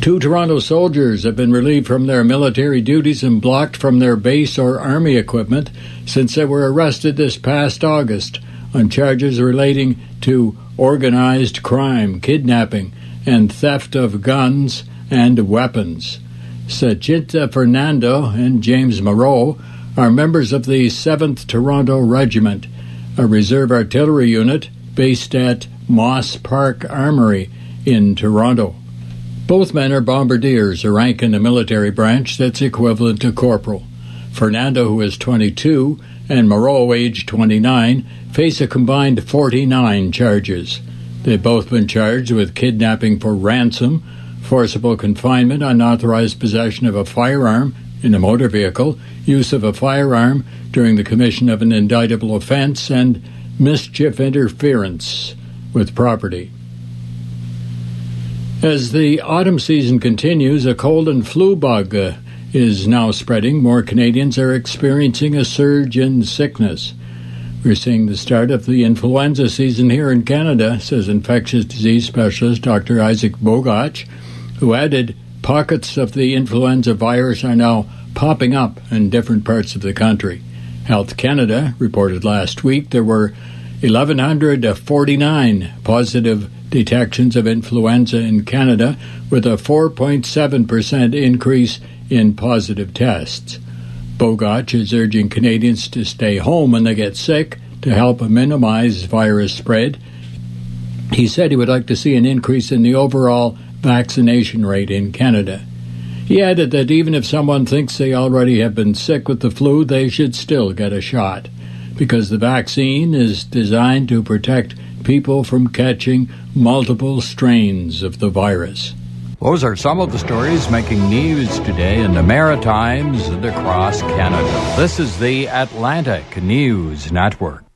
2 Toronto soldiers have been relieved from their military duties and blocked from their base or army equipment since they were arrested this past August on charges relating to organized crime, kidnapping, and theft of guns and weapons. Jacinta Fernando and James Moreau are members of the 7th Toronto Regiment, a reserve artillery unit based at Moss Park Armory in Toronto. Both men are bombardiers, a rank in the military branch that's equivalent to corporal. Fernando, who is 22, and Moreau, aged 29, face a combined 49 charges. They've both been charged with kidnapping for ransom, forcible confinement, unauthorized possession of a firearm in a motor vehicle, use of a firearm during the commission of an indictable offense, and mischief interference with property. As the autumn season continues, a cold and flu bug is now spreading. More Canadians are experiencing a surge in sickness. We're seeing the start of the influenza season here in Canada, says infectious disease specialist Dr. Isaac Bogach, who added pockets of the influenza virus are now popping up in different parts of the country. Health Canada reported last week there were 1,149 positive detections of influenza in Canada, with a 4.7% increase in positive tests. Bogach is urging Canadians to stay home when they get sick to help minimize virus spread. He said he would like to see an increase in the overall vaccination rate in Canada. He added that even if someone thinks they already have been sick with the flu, they should still get a shot, because the vaccine is designed to protect people from catching multiple strains of the virus. Those are some of the stories making news today in the Maritimes and across Canada. This is the Atlantic News Network.